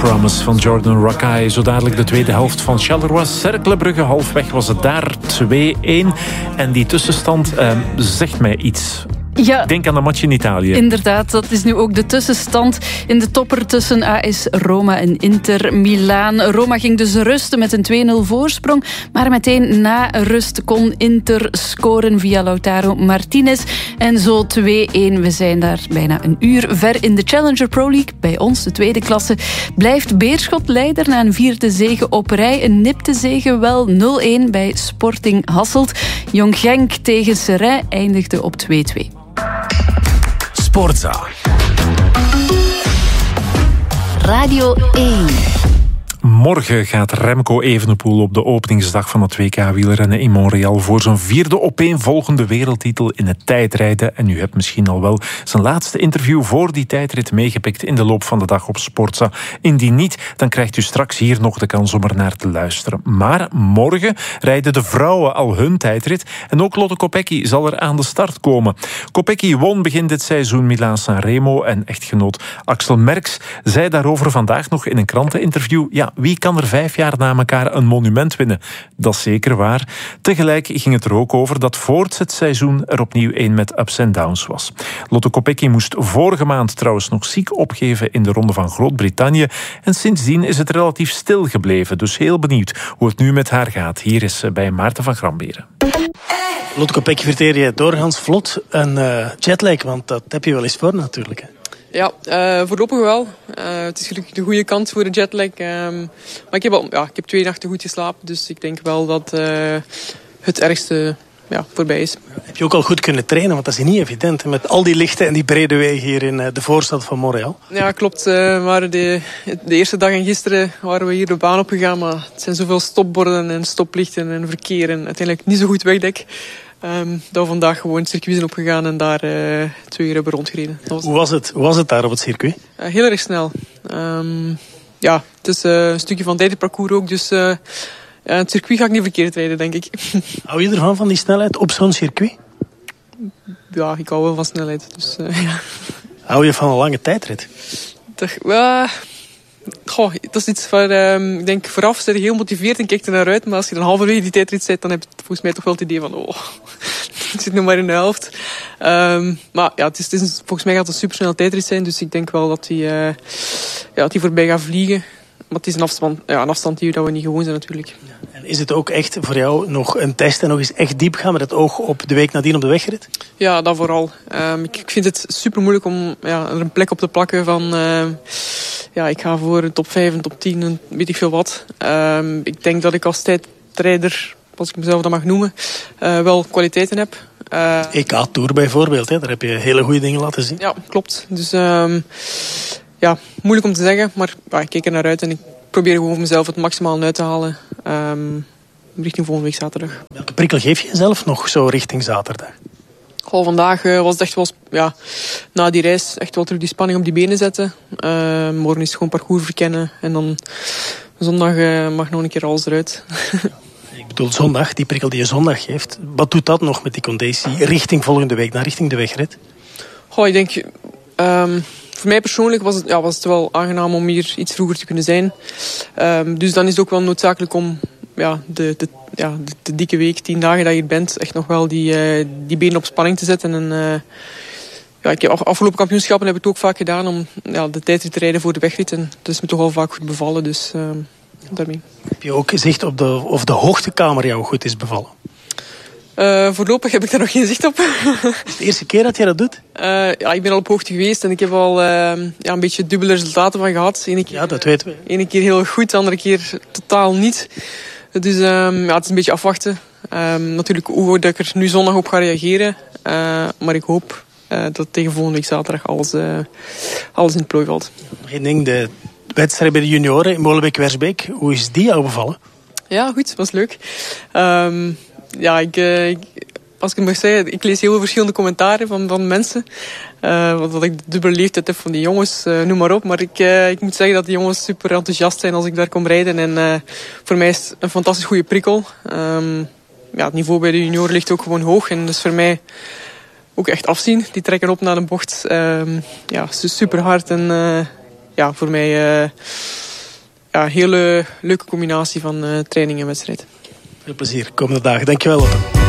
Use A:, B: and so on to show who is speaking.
A: Promise van Jordan Rakei. Zo dadelijk de tweede helft van Charleroi-Cercle Brugge. Halfweg was het daar 2-1. En die tussenstand zegt mij iets.
B: Ja,
A: denk aan de match in Italië.
B: Inderdaad, dat is nu ook de tussenstand in de topper tussen AS Roma en Inter Milaan. Roma ging dus rusten met een 2-0 voorsprong, maar meteen na rust kon Inter scoren via Lautaro Martinez. En zo 2-1. We zijn daar bijna een uur ver in de Challenger Pro League. Bij ons, de tweede klasse, blijft Beerschot leider na een 4e zege op rij. Een nipte zege wel, 0-1 bij Sporting Hasselt. Jong Genk tegen Seraing eindigde op 2-2.
C: Sportza.
B: Radio 1.
A: Morgen gaat Remco Evenepoel op de openingsdag van het WK wielrennen in Montreal voor zijn 4e opeenvolgende wereldtitel in het tijdrijden. En u hebt misschien al wel zijn laatste interview voor die tijdrit meegepikt in de loop van de dag op Sportza. Indien niet, dan krijgt u straks hier nog de kans om er naar te luisteren. Maar morgen rijden de vrouwen al hun tijdrit en ook Lotte Kopecky zal er aan de start komen. Kopecky won begin dit seizoen Milaan-San Remo en echtgenoot Axel Merckx zei daarover vandaag nog in een kranteninterview: ja, wie kan er 5 jaar na elkaar een monument winnen? Dat is zeker waar. Tegelijk ging het er ook over dat voorts het seizoen er opnieuw een met ups en downs was. Lotte Kopecky moest vorige maand trouwens nog ziek opgeven in de Ronde van Groot-Brittannië. En sindsdien is het relatief stil gebleven. Dus heel benieuwd hoe het nu met haar gaat. Hier is ze bij Maarten van Gramberen.
D: Lotte Kopecky, verteer je doorgaans vlot een jetlag? Want dat heb je wel eens voor natuurlijk, hè?
E: Ja, voorlopig wel. Het is gelukkig de goede kant voor de jetlag. Maar ik heb 2 nachten goed geslapen. Dus ik denk wel dat het ergste voorbij is.
D: Heb je ook al goed kunnen trainen? Want dat is niet evident, hè? Met al die lichten en die brede wegen hier in de voorstad van Montreal.
E: Ja, klopt. De eerste dag en gisteren waren we hier de baan opgegaan. Maar het zijn zoveel stopborden en stoplichten en verkeer. En uiteindelijk niet zo goed wegdek. Dat we vandaag gewoon het circuit zijn opgegaan en daar 2 uur hebben rondgereden.
D: Hoe was het daar op het circuit?
E: Heel erg snel. Het is een stukje van tijdparcours ook, dus het circuit ga ik niet verkeerd rijden, denk ik.
D: Hou je ervan, van die snelheid op zo'n circuit?
E: Ja, ik hou wel van snelheid. Dus, ja.
D: Hou je van een lange tijdrit?
E: Dat is iets waar ik denk vooraf ben je heel gemotiveerd en kijkt er naar uit. Maar als je dan halverwege die tijdrit zit, dan heb je volgens mij toch wel het idee van ik zit nog maar in de helft. Maar ja, volgens mij gaat het een supersnelle tijdrit zijn. Dus ik denk wel dat die voorbij gaat vliegen. Maar het is een afstand die we niet gewoon zijn natuurlijk.
D: En is het ook echt voor jou nog een test en nog eens echt diep gaan met het oog op de week nadien op de wegrit? Ja,
E: dat vooral. Ik vind het super moeilijk om er een plek op te plakken van... ik ga voor een top 5, een top 10 en weet ik veel wat. Ik denk dat ik als tijdrijder, als ik mezelf dat mag noemen, wel kwaliteiten heb.
D: EK Tour bijvoorbeeld, hè? Daar heb je hele goede dingen laten zien.
E: Ja, klopt. Dus moeilijk om te zeggen, maar ik kijk er naar uit en ik probeer gewoon mezelf het maximaal uit te halen richting volgende week zaterdag.
D: Welke prikkel geef je jezelf nog zo richting zaterdag?
E: Vandaag was het echt wel, na die reis echt wel terug die spanning op die benen zetten. Morgen is het gewoon parcours verkennen en dan zondag mag nog een keer alles eruit.
D: Ik bedoel zondag, die prikkel die je zondag geeft. Wat doet dat nog met die conditie richting volgende week, richting de wegrit?
E: Ik denk... voor mij persoonlijk was het wel aangenaam om hier iets vroeger te kunnen zijn. Dus dan is het ook wel noodzakelijk om de dikke week, 10 dagen dat je hier bent, echt nog wel die benen op spanning te zetten. En, ik heb afgelopen kampioenschappen heb ik het ook vaak gedaan om de tijdrit te rijden voor de wegrit. En dat is me toch al vaak goed bevallen. Dus daarmee.
D: Heb je ook zicht op of de hoogtekamer jou goed is bevallen?
E: Voorlopig heb ik daar nog geen zicht op.
D: Is het de eerste keer dat jij dat doet?
E: Ik ben al op hoogte geweest en ik heb al een beetje dubbele resultaten van gehad.
D: Dat weten we.
E: Ene keer heel goed, de andere keer totaal niet. Dus het is een beetje afwachten. Natuurlijk hoe dat ik er nu zondag op ga reageren. Maar ik hoop dat tegen volgende week zaterdag alles in het plooi valt.
D: Nog één ding, de wedstrijd bij de junioren in Molenbeek-Wersbeek. Hoe is die jou bevallen?
E: Ja, goed. Dat was leuk. Als ik het mag zeggen, ik lees heel veel verschillende commentaren van mensen. Dat ik de dubbele leeftijd heb van die jongens, noem maar op. Maar ik moet zeggen dat die jongens super enthousiast zijn als ik daar kom rijden. En voor mij is het een fantastisch goede prikkel. Het niveau bij de junioren ligt ook gewoon hoog. En dus voor mij ook echt afzien. Die trekken op naar de bocht. Super hard. En voor mij hele leuke combinatie van training en wedstrijd.
D: Veel plezier komende dagen. Dankjewel, Lotte.